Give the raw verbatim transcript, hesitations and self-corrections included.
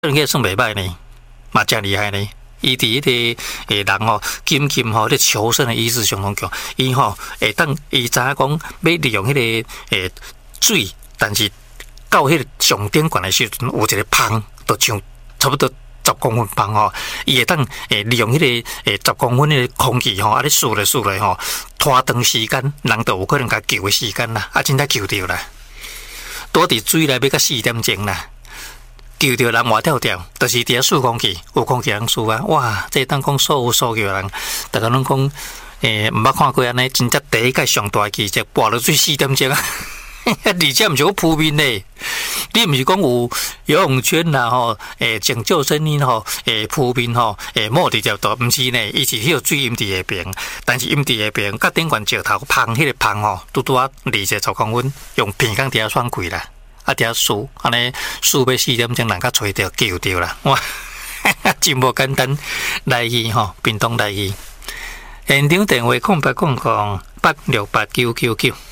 人个算袂歹呢，嘛真厉害呢。伊伫迄个诶人吼，金金吼，咧求生的意志相当强。伊吼会当伊知影讲要利用迄个诶水，但是到迄个上顶悬的时阵，有一个芳，就像差不多十公分芳吼，伊会当诶利用迄个诶十公分的空气吼，啊咧输来输来吼，拖长时间，人就有可能甲救的时间啦，啊真正救着啦。躲伫水内要到四点钟啦。救着人活跳跳，就是伫遐输空气，有空气人输啊！哇，这当讲所有所有人，大家拢讲，诶、欸，毋捌看过安尼，真正第一届上大奇迹，跋落水四点钟啊！而且毋是讲扑面嘞，你毋是讲有游泳圈啦吼，诶、欸，拯救生命吼，诶、欸，扑面吼，诶、欸，摸伫条道，毋是呢，伊是迄个水淹伫下边，但是淹伫下边，甲顶悬石头芳，迄个芳吼，拄拄啊二十十公分，用片工伫遐选开啦。啊！伫遐输，安尼输要四点钟，人甲吹着救着啦！哇，真无简单来去吼，屏东来去。现场电话空八空空八六八九九九。